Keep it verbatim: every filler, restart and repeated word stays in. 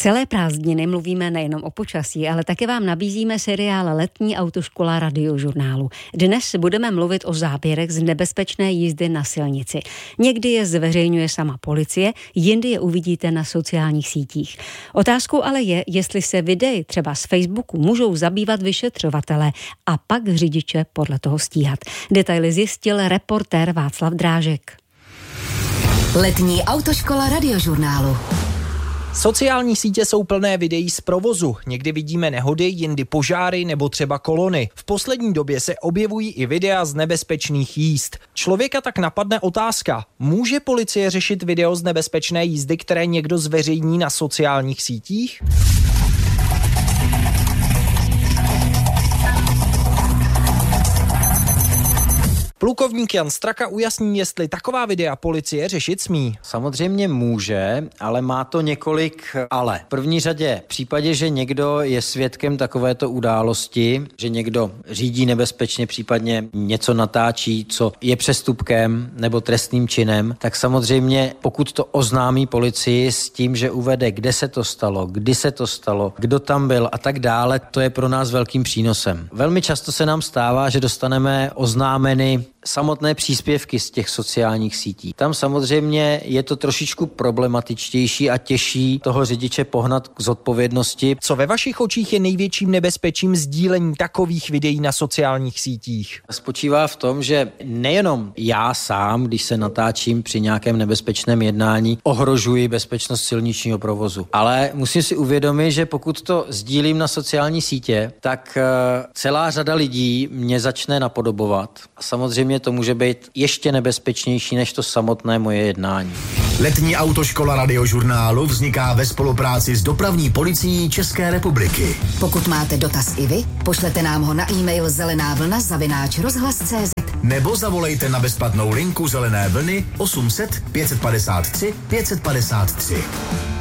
Celé prázdniny mluvíme nejenom o počasí, ale také vám nabízíme seriál Letní autoškola Radiožurnálu. Dnes budeme mluvit o záběrech z nebezpečné jízdy na silnici. Někdy je zveřejňuje sama policie, jindy je uvidíte na sociálních sítích. Otázkou ale je, jestli se videi třeba z Facebooku můžou zabývat vyšetřovatelé a pak řidiče podle toho stíhat. Detaily zjistil reportér Václav Drážek. Letní autoškola Radiožurnálu. Sociální sítě jsou plné videí z provozu. Někdy vidíme nehody, jindy požáry nebo třeba kolony. V poslední době se objevují i videa z nebezpečných jízd. Člověka tak napadne otázka: může policie řešit video z nebezpečné jízdy, které někdo zveřejní na sociálních sítích? Plukovník Jan Straka ujasní, jestli taková videa policie řešit smí. Samozřejmě může, ale má to několik ale. V první řadě v případě, že někdo je svědkem takovéto události, že někdo řídí nebezpečně, případně něco natáčí, co je přestupkem nebo trestným činem, tak samozřejmě pokud to oznámí policii s tím, že uvede, kde se to stalo, kdy se to stalo, kdo tam byl a tak dále, to je pro nás velkým přínosem. Velmi často se nám stává, že dostaneme oznámeny samotné příspěvky z těch sociálních sítí. Tam samozřejmě je to trošičku problematičtější a těžší toho řidiče pohnat k zodpovědnosti. Co ve vašich očích je největším nebezpečím sdílení takových videí na sociálních sítích? Spočívá v tom, že nejenom já sám, když se natáčím při nějakém nebezpečném jednání, ohrožuji bezpečnost silničního provozu. Ale musím si uvědomit, že pokud to sdílím na sociální sítě, tak celá řada lidí mě začne napodobovat. A samozřejmě to může být ještě nebezpečnější než to samotné moje jednání. Letní autoškola Radiožurnálu vzniká ve spolupráci s dopravní policií České republiky. Pokud máte dotaz i vy, pošlete nám ho na e-mail zelená vlna zavináč rozhlas tečka cé zet nebo zavolejte na bezplatnou linku Zelené vlny osm set pět set padesát tři pět set padesát tři.